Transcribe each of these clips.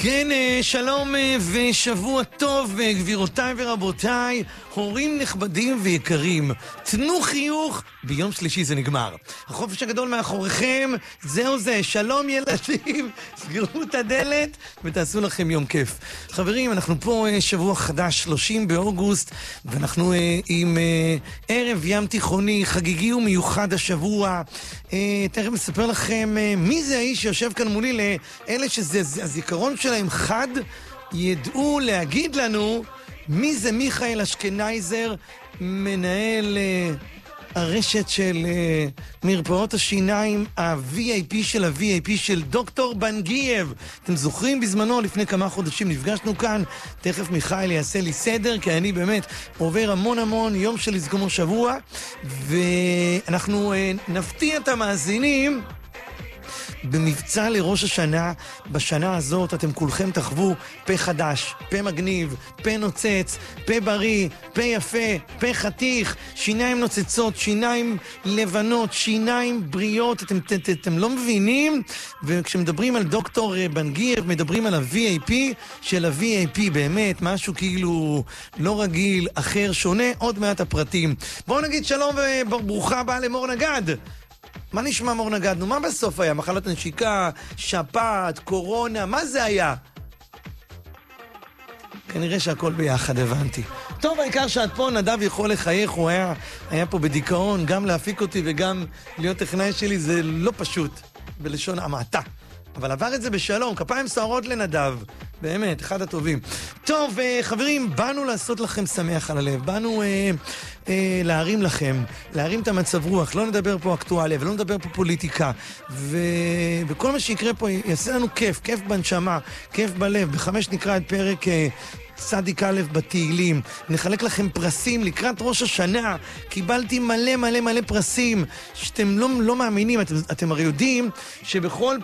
כן, שלום ושבוע טוב, גבירותיי ורבותיי, הורים נכבדים ויקרים, תנו חיוך, ביום שלישי זה נגמר. החופש הגדול מאחוריכם, זהו זה, שלום ילדים, סגרו את הדלת ותעשו לכם יום כיף. חברים, אנחנו פה שבוע חדש, 30 באוגוסט, ואנחנו עם ערב ים תיכוני, חגיגי ומיוחד השבוע. תכף מספר לכם מי זה האיש שיושב כאן מולי, לאלה שזה הזיכרון שלהם חד, ידעו להגיד לנו מי זה מיכאל אשכנייזר, מנהל הרשת של מרפאות השיניים, ה-VIP של ה-VIP של דוקטור בנגייב. אתם זוכרים בזמנו, לפני כמה חודשים נפגשנו כאן, תכף מיכאל יעשה לי סדר, כי אני באמת עובר המון יום של לסגור שבוע, ואנחנו נפתיע את המאזינים במבצע לראש השנה. בשנה הזאת אתם כולכם תחוו פה חדש, פה מגניב, פה נוצץ, פה בריא, פה יפה, פה חתיך, שיניים נוצצות, שיניים לבנות, שיניים בריאות. אתם לא מבינים? וכשמדברים על דוקטור בנגייב, מדברים על ה-VIP של ה-VIP, באמת, משהו כאילו לא רגיל, אחר, שונה. עוד מעט הפרטים. בואו נגיד שלום וברוכה הבאה למור נגד. מה נשמע מור נגד? נו, מה בסוף היה? מחלות נשיקה, שפעת, קורונה, מה זה היה? כנראה שהכל ביחד, הבנתי. טוב, העיקר שאת פה, נדב יכול לחייך, הוא היה פה בדיכאון, גם להפיק אותי וגם להיות טכנאי שלי, זה לא פשוט, בלשון המעטה. אבל עבר את זה בשלום, כפיים סוערות לנדב. באמת, אחד הטובים. טוב, חברים, באנו לעשות לכם שמח על הלב, באנו להרים לכם, להרים את המצב רוח, לא נדבר פה אקטואליה ולא נדבר פה פוליטיקה, וכל מה שיקרה פה יעשה לנו כיף, כיף בנשמה, כיף בלב. בחמש נקרא את פרק צדיק א' בתהילים, נחלק לכם פרסים לקראת ראש השנה. קיבלתי מלא פרסים שאתם לא מאמינים. אתם הרי יודעים שבכל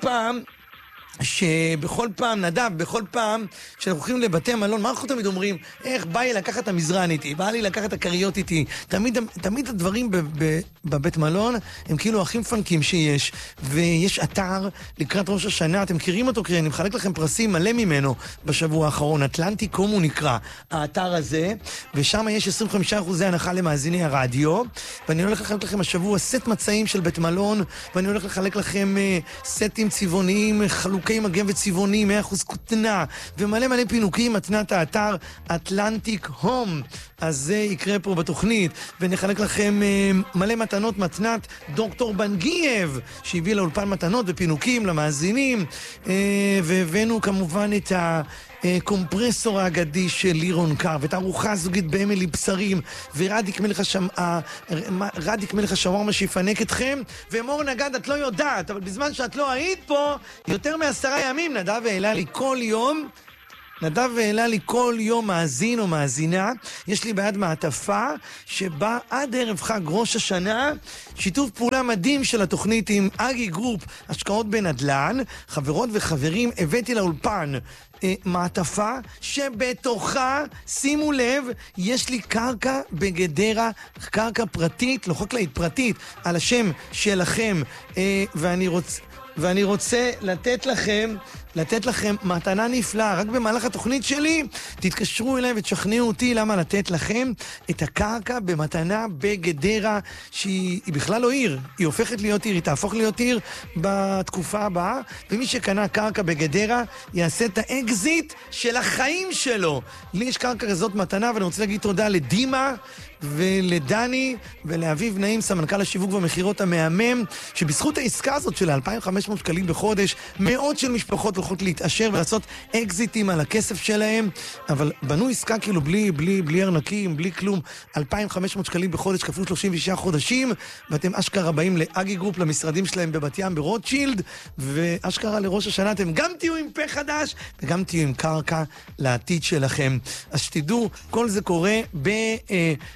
פעם, נדב, בכל פעם שאנחנו הולכים לבתי מלון, מה אנחנו תמיד אומרים? איך בא לי לקחת את המזרן איתי, בא לי לקחת את הקריות איתי. תמיד הדברים בבית מלון הם כאילו הכי מפנקים שיש. ויש אתר לקראת ראש השנה, אתם מכירים אותו? אני מחלק לכם פרסים מלא ממנו בשבוע האחרון, אטלנטיקום הוא נקרא האתר הזה, ושם יש 25% הנחה למאזיני הרדיו, ואני הולך לחלק לכם השבוע סט מצעים של בית מלון, ואני הולך לחלק לכם סטים צבעוניים, חלוקי מגן וצבעוני, 100% כותנה, ומלא פינוקים. מתנת האתר אטלנטיק הום, אז זה יקרה פה בתוכנית, ונחלק לכם מלא מתנות. מתנת דוקטור בנגייב, שהביא לאולפן מתנות ופינוקים למאזינים, והבאנו כמובן את הקומפרסור האגדי של לירון קר, ואת הארוחה הזוגית באמילי בשרים, ורדיק מלך השווארמה שיפנק אתכם. ומור נגד, את לא יודעת, אבל בזמן שאת לא היית פה יותר מ10 ימים, נדב העלה לי כל יום מאזין או מאזינה. יש לי ביד מעטפה שבה עד ערב חג ראש השנה שיתוף פעולה מדהים של התוכנית עם אגי גרופ השקעות בנדל"ן. חברות וחברים, הבאתי לאולפן מעטפה שבתוכה, שימו לב, יש לי קרקע בגדרה, קרקע פרטית, לא חקלאית, פרטית, על השם שלכם, ואני רוצה לתת לכם מתנה נפלאה. רק במהלך התוכנית שלי תתקשרו אליי ותשכנעו אותי למה לתת לכם את הקרקע במתנה בגדרה, שהיא בכלל לא עיר, היא הופכת להיות עיר, היא תהפוך להיות עיר בתקופה הבאה, ומי שקנה קרקע בגדרה יעשה את האקזיט של החיים שלו. לי יש קרקע כזאת מתנה, ואני רוצה להגיד תודה לדימה ולדני ולאביב נעים, סמנכ"ל השיווק והמחירות המהמם, שבזכות העסקה הזאת של 2,500 שקלים בחודש, מאות של משפחות הולכות להתעשר ולעשות אקזיטים על הכסף שלהם, אבל בנו עסקה כאילו בלי ארנקים, בלי כלום, 2,500 שקלים בחודש כפול 36 חודשים, ואתם אשכרה באים לאגי גרופ, למשרדים שלהם בבת ים ברוטשילד, ואשכרה לראש השנה אתם גם תהיו עם פה חדש וגם תהיו עם קרקע לעתיד שלכם. אז שתדעו, כל זה קורה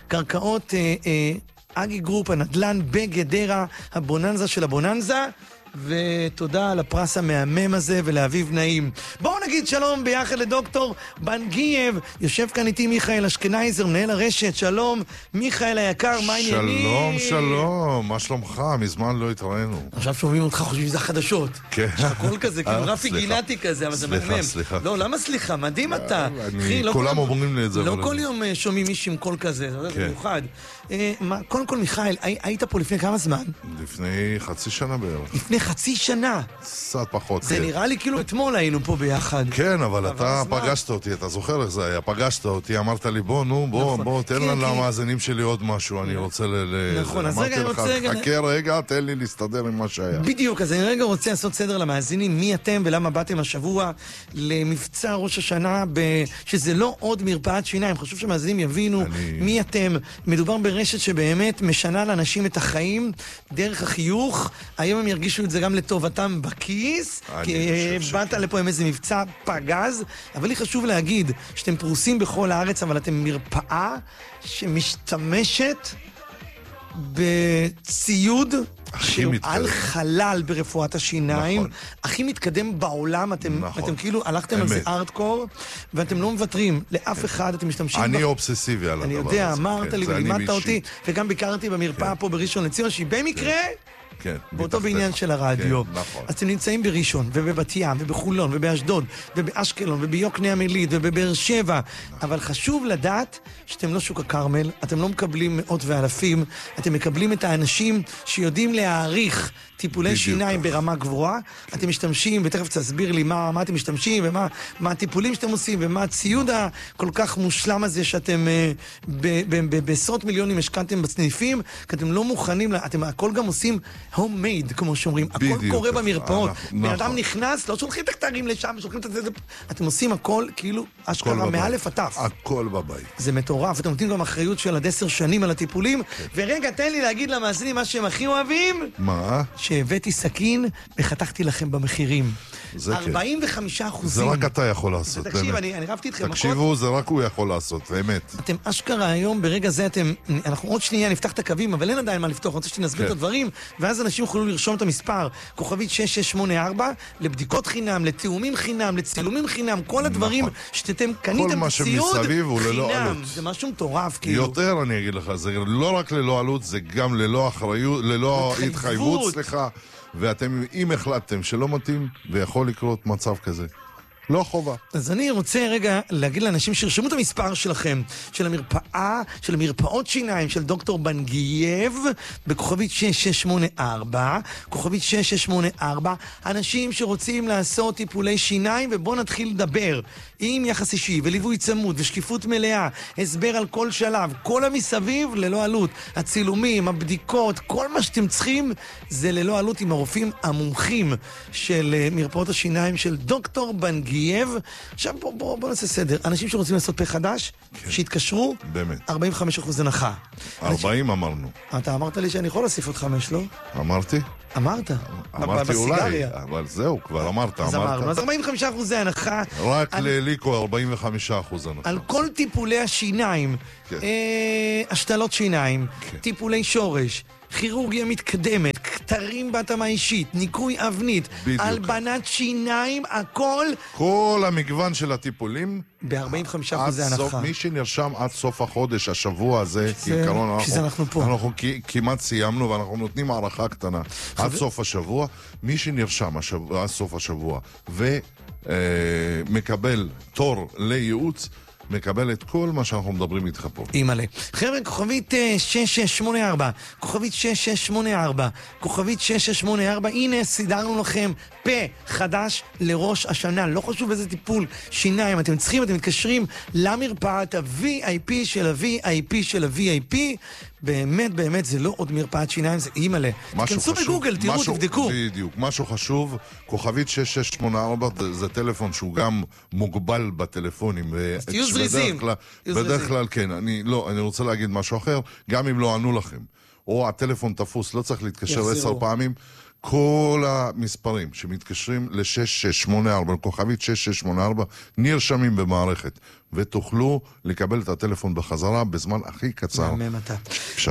קרקעות אגי גרופ, הנדל"ן בגדרה, הבוננזה של הבוננזה. ותודה על הפרס המהמם הזה ולאביב נעים. בואו נגיד שלום ביחד לדוקטור בנגייב. יושב כאן איתי מיכאל אשכנייזר, מנהל הרשת. שלום, מיכאל היקר, מה העניינים? שלום, מה שלומך? מזמן לא התראינו. עכשיו שומעים אותך, חושבים שזה חדשות. כן. יש הכל כזה, כאילו רפי גינתי כזה, אבל זה מהמם. סליחה. לא, למה סליחה? מדהים אתה. כולם אומרים לי את זה. לא כל יום שומעים מישהו עם קול כזה, זה מיוחד. קודם כל, מיכאל, היית פה לפני כמה זמן? לפני חצי שנה בערך. לפני חצי שנה. קצת פחות. זה נראה לי כאילו אתמול היינו פה ביחד. כן, אבל אתה פגשת אותי, אתה זוכר איך זה היה? פגשת אותי, אמרת לי, בוא, תן למאזינים שלי עוד משהו, אני רוצה נכון, אז רגע אני רוצה... חכה רגע, תן לי להסתדר עם מה שהיה. בדיוק, אז אני רגע רוצה לעשות סדר למאזינים, מי אתם ולמה באתם השבוע למבצע ראש השנה, שזה לא עוד מרפאת שיניים, חשוב שמאזינים יבינו מי אתם. מדובר ברשת שבאמת משנה לאנשים את החיים דרך החיוך. היום הם ירגישו את זה גם לטובתם בכיס, כי באת לפה עם איזה מבצע פגז, אבל לי חשוב להגיד שאתם פרוסים בכל הארץ, אבל אתם מרפאה שמשתמשת בציוד על חלל ברפואת השיניים, נכון. הכי מתקדם בעולם. אתם כאילו הלכתם על זה ארטקור, ואתם לא מוותרים לאף אחד, אתם משתמשים... אני אובססיבי על הדבר הזה. אני יודע, אמרת לי ולימדת אותי, וגם ביקרתי במרפאה פה בראשון לציון, שהיא במקרה... באותו בעניין של הרדיו. אז אתם נמצאים בראשון, ובבת ים, ובחולון, ובאשדוד, ובאשקלון, וביוקנעם עילית, ובבאר שבע. אבל חשוב לדעת שאתם לא שוק הכרמל, אתם לא מקבלים מאות ואלפים, אתם מקבלים את האנשים שיודעים להעריך טיפולי שיניים ברמה גבוהה. אתם משתמשים, ותכף תסביר לי מה אתם משתמשים, ומה הטיפולים שאתם עושים, ומה הציוד הכל כך מושלם הזה שאתם בעשרות מיליונים השקעתם בסניפים, כי אתם לא מוכנים, אתם הכל גם עושים homemade, כמו שאומרים. הכל קורה במרפאות. בן אדם נכנס, לא שולחים את הכתרים לשם, שולחים את זה. אתם עושים הכל כאילו אשכרה מאלף עטף. הכל בבית. זה מטורף. אתם נותנים גם אחריות של עד 10 שנים על הטיפולים. ורגע, תן לי להגיד למאזינים מה שהם הכי אוהבים. מה? שהבאתי סכין וחתכתי לכם במחירים. 45%. זה רק אתה יכול לעשות. תקשיב, אני רבתי איתכם. תקשיבו, זה רק הוא יכול לעשות, באמת. אתם אשכרה היום, ברגע זה אנחנו עוד שנייה נפתח את הקווים, אבל אין עדיין מה לפתוח, אני רוצה שנסביר את הדברים, ואז אנשים יוכלו לרשום את המספר, כוכבית 6684, לבדיקות חינם, לתיאומים חינם, לצילומים חינם, כל הדברים שאתם קניתם ציוד חינם. זה משהו מטורף, כאילו. יותר אני אגיד לך, זה לא רק ללא עלות, זה גם ללא אחריות, ללא התחייבות, סליחה. ואתם, אם החלטתם שלא מתאים, ויכול לקרות מצב כזה, לא חובה. אז אני רוצה רגע להגיד לאנשים שרשמו את המספר שלכם, של המרפאה, של המרפאות שיניים, של דוקטור בנגייב, בכוכבית 6684, כוכבית 6684, אנשים שרוצים לעשות טיפולי שיניים, ובואו נתחיל לדבר עם יחס אישי, וליווי צמוד, ושקיפות מלאה, הסבר על כל שלב, כל המסביב ללא עלות, הצילומים, הבדיקות, כל מה שאתם צריכים, זה ללא עלות עם הרופאים המומחים של מרפאות השיניים של דוקטור בנגייב. עכשיו בוא נעשה סדר. אנשים שרוצים לעשות פה חדש, שהתקשרו, 45% הנחה. 40 אמרנו. אתה אמרת לי שאני יכול להוסיף עוד 5, לא? אמרתי? אמרתי אולי, אבל זהו, כבר אמרת. אז 45% זה הנחה. רק לליקו 45% הנחה. על כל טיפולי השיניים, השתלות שיניים, טיפולי שורש, כירורגיה מתקדמת, כתרים בהתאמה אישית, ניקוי אבנית, הלבנת שיניים, הכל. כל המגוון של הטיפולים ב-45% הנחה. מי שנרשם עד סוף החודש, השבוע הזה, כעיקרון אנחנו פה. אנחנו כמעט סיימנו ואנחנו נותנים הערכה קטנה. עד סוף השבוע, מי שנרשם עד סוף השבוע ומקבל תור לייעוץ, מקבל את כל מה שאנחנו מדברים איתך פה. אימאלה. חבר'ה, כוכבית 6684, כוכבית 6684, כוכבית 6684, הנה סידרנו לכם פה חדש לראש השנה. לא חשוב איזה טיפול שיניים אתם צריכים, אתם מתקשרים למרפאת ה-VIP של ה-VIP של ה-VIP. באמת, באמת, זה לא עוד מרפאת שיניים, זה אימאלה. תכנסו בגוגל, תראו, תבדקו. בדיוק, משהו חשוב, כוכבית 6684, זה טלפון שהוא גם מוגבל בטלפונים. אז תהיו זריזים. בדרך כלל כן, אני רוצה להגיד משהו אחר, גם אם לא ענו לכם, או הטלפון תפוס, לא צריך להתקשר 10 פעמים, כל המספרים שמתקשרים ל-6684, כוכבית 6684, נרשמים במערכת, ותוכלו לקבל את הטלפון בחזרה בזמן הכי קצר. מהמם אתה. אפשר.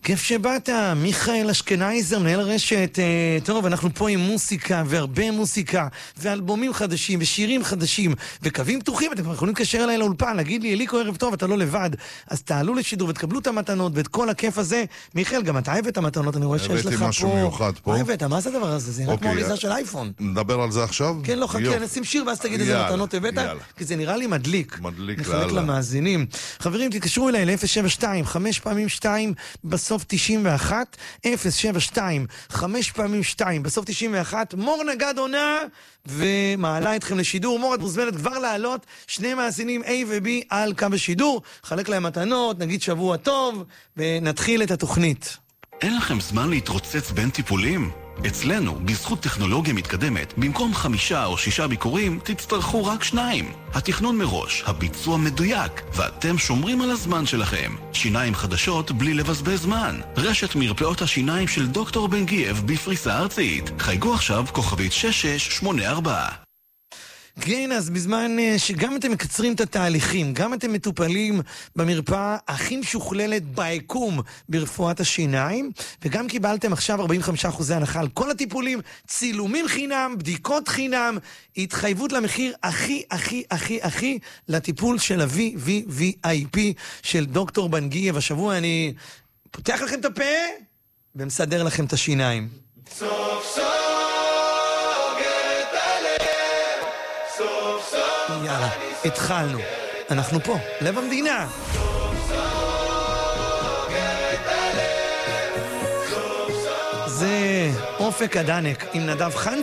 כיף שבאת, מיכאל אשכנייזר, מנהל רשת. טוב, אנחנו פה עם מוסיקה, והרבה מוסיקה, ואלבומים חדשים, ושירים חדשים, וקווים פתוחים. אתם יכולים לקשר אליי לאולפן, להגיד לי, אליקו, ערב טוב, אתה לא לבד. אז תעלו לשידור ותקבלו את המתנות, ואת כל הכיף הזה. מיכאל, גם אתה הבאת המתנות, אני רואה שיש לך פה. הבאתי משהו מיוחד פה. מה הבאת? מה זה הדבר הזה? זה נראה כמו אריזה של אייפון. נדבר על זה עכשיו? כן, לא, חכה, נשים שיר, ואז תגיד איזה מתנות הבאת, כי זה נראה לי מדליק. נחלק למאזינים. חברים, תתקשרו אליי ל-072, 5 פעמים 2 בסוף 91, 072, 5 פעמים 2 בסוף 91, מור נגד עונה, ומעלה אתכם לשידור. מור, את מוזמנת כבר לעלות, שני מאזינים A ו-B על קו השידור, חלק להם מתנות, נגיד שבוע טוב, ונתחיל את התוכנית. אין לכם זמן להתרוצץ בין טיפולים? אצלנו, בזכות טכנולוגיה מתקדמת, במקום 5 או 6 ביקורים, תצטרכו רק 2. התכנון מראש, הביצוע מדויק, ואתם שומרים על הזמן שלכם. שיניים חדשות בלי לבזבז זמן. רשת מרפאות השיניים של דוקטור בן גייב בפריסה ארצית. חייגו עכשיו כוכבית 6684. כן, אז בזמן שגם אתם מקצרים את התהליכים, גם אתם מטופלים במרפאה הכי משוכללת ביקום ברפואת השיניים, וגם קיבלתם עכשיו 45% הנחה על כל הטיפולים, צילומים חינם, בדיקות חינם, התחייבות למחיר הכי לטיפול של ה-VVVIP של דוקטור בן גייב. השבוע אני פותח לכם את הפה ומסדר לכם את השיניים. סוף סוף יאללה, התחלנו. אנחנו פה, לב המדינה. זה אופק הדנק עם נדב חנצי.